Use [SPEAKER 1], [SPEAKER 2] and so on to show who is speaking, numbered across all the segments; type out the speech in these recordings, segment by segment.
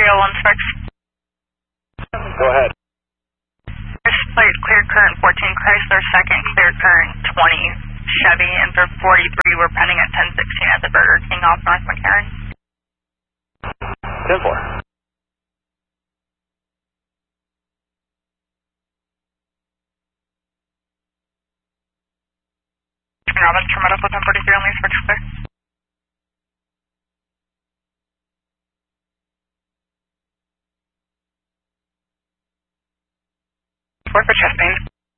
[SPEAKER 1] 301 Sparks.
[SPEAKER 2] Go ahead.
[SPEAKER 1] First plate, clear current 14 Chrysler, second clear current 20 Chevy, and for 43 we're pending at 1016 at the Burger King off North McCarran.
[SPEAKER 2] 10-4.
[SPEAKER 1] Robbins for medical 1043 only, Sparks clear. Four for Chastain.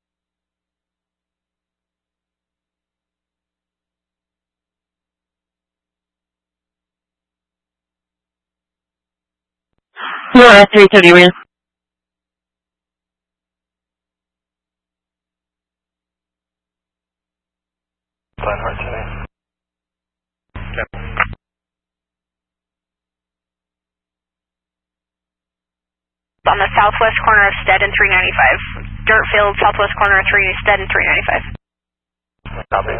[SPEAKER 3] Nora 330 ran.
[SPEAKER 2] Glenhart today.
[SPEAKER 1] On the southwest corner of Stead and 395. Dirtfield, southwest corner of Stead and 395.
[SPEAKER 2] Copy.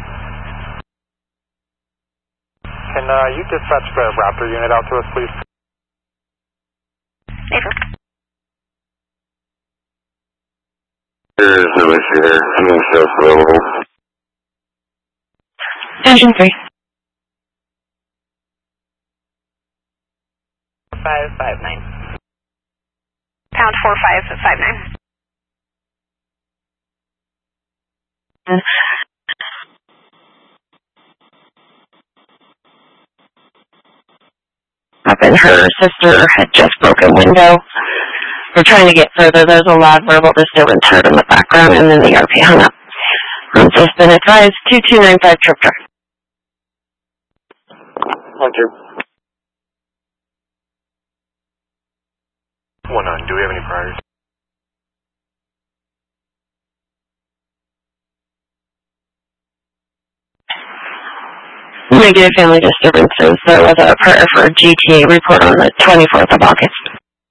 [SPEAKER 2] Can you dispatch the Raptor unit out to us, please?
[SPEAKER 1] April.
[SPEAKER 4] There's no issue here. I'm going to show us available.
[SPEAKER 3] Engine 3.
[SPEAKER 1] 559. Pound 4559.
[SPEAKER 3] Up and her sister had just broken window. We're trying to get further. There's a loud verbal disturbance heard in the background, and then the RP hung up. So it's been advised 2295 trip drive.
[SPEAKER 4] Hunter.
[SPEAKER 2] 1-9. Do we have any priors?
[SPEAKER 3] Negative family disturbances. There was a prayer for a GTA report on the 24th of August.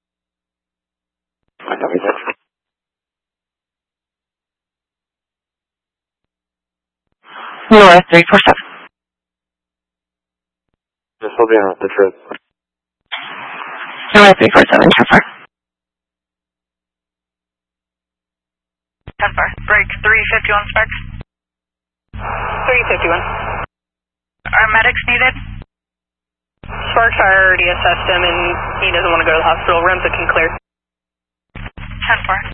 [SPEAKER 3] North 347.
[SPEAKER 4] Just hold me on with the trip.
[SPEAKER 3] North 347, 10-4.
[SPEAKER 1] 10-4. Break 351 Sparks. 351. Are medics needed? Sparks, I already assessed him and he doesn't want to go to the hospital. Remsa can clear. 10-4.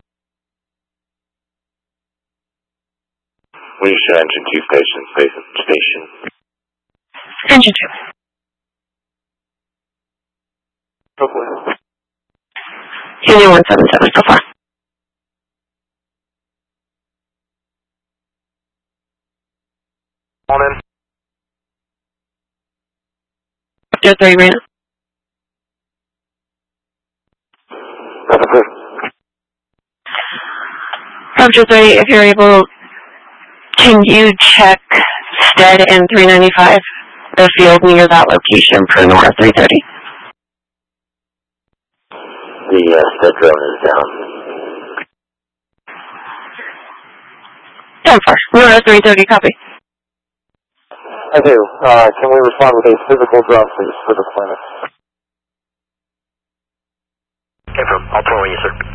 [SPEAKER 4] We should engine 2 station.
[SPEAKER 3] Engine 2.
[SPEAKER 4] Hopefully.
[SPEAKER 3] Union 177 so far.
[SPEAKER 2] On in.
[SPEAKER 3] Raptor 3 ran. Raptor 3, if you're able, can you check Stead and 395, the field near that location per Nora 330?
[SPEAKER 4] The Stead drone is down.
[SPEAKER 3] 10-4. Nora 330, copy.
[SPEAKER 4] I do. Can we respond with a physical drop, please, for the planet?
[SPEAKER 2] April, I'll throw you, sir.